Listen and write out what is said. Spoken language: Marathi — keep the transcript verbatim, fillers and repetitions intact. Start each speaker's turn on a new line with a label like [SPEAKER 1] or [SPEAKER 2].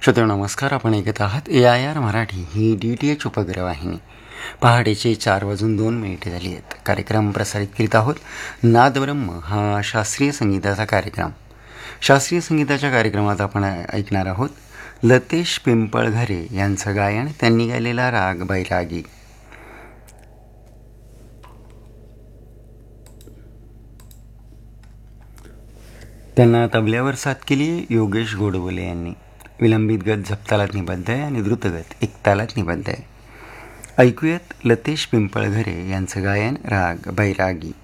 [SPEAKER 1] श्रोते नमस्कार. आपण ऐकत आहात ए I R Marathi he D T H उपग्रहवाहिनी. पहाटेचे चार वाजून दोन मिनिटे झाली आहेत. कार्यक्रम प्रसारित करीत आहोत नादब्रह्म हा शास्त्रीय संगीताचा कार्यक्रम. शास्त्रीय संगीताच्या कार्यक्रमात आपण ऐकणार आहोत लतेश पिंपळघरे यांचं गायन. त्यांनी गायलेला राग बैरागी. त्यांना तबल्यावर साथ केली योगेश गोडबोले यांनी. विलंबित गत झपतालात निबद्ध आहे आणि द्रुतगत एकतालात निबद्ध आहे. ऐकूयात लतेश पिंपळघरे यांचं गायन राग बैरागी.